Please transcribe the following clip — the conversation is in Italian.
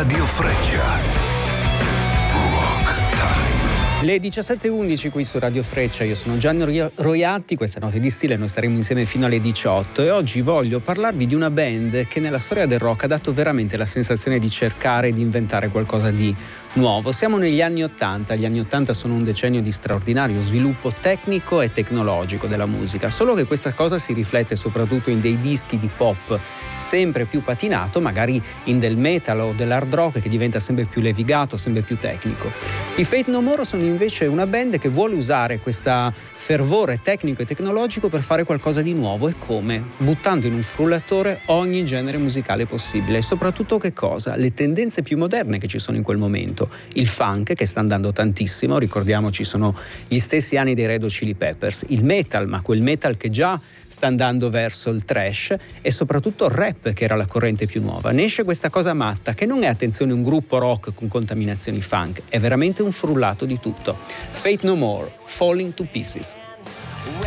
Radio Freccia. Le 17:11 qui su Radio Freccia, io sono Gianni Roiatti, questa è Note di Stile, noi staremo insieme fino alle 18 e oggi voglio parlarvi di una band che nella storia del rock ha dato veramente la sensazione di cercare di inventare qualcosa di nuovo. Siamo negli anni 80, gli anni 80 sono un decennio di straordinario sviluppo tecnico e tecnologico della musica, solo che questa cosa si riflette soprattutto in dei dischi di pop sempre più patinato, magari in del metal o dell'hard rock che diventa sempre più levigato, sempre più tecnico. I Faith No More sono invece una band che vuole usare questo fervore tecnico e tecnologico per fare qualcosa di nuovo, e come? Buttando in un frullatore ogni genere musicale possibile e soprattutto che cosa? Le tendenze più moderne che ci sono in quel momento. Il funk, che sta andando tantissimo, ricordiamoci sono gli stessi anni dei Red Hot Chili Peppers, il metal, ma quel metal che già sta andando verso il thrash, e soprattutto il rap, che era la corrente più nuova. Ne esce questa cosa matta che non è, attenzione, un gruppo rock con contaminazioni funk, è veramente un frullato di tutto. Faith No More, Falling to Pieces.